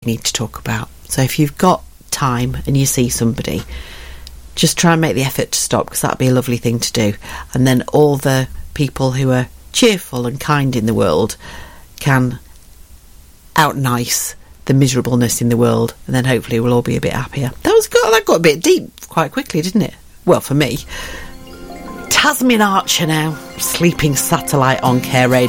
need to talk about. So if you've got time and you see somebody, just try and make the effort to stop, because that'd be a lovely thing to do. And then all the people who are cheerful and kind in the world can out-nice the miserableness in the world, and then hopefully we'll all be a bit happier. That got a bit deep quite quickly, didn't it? Well, for me. Tasmin Archer now, Sleeping Satellite on Care Radio.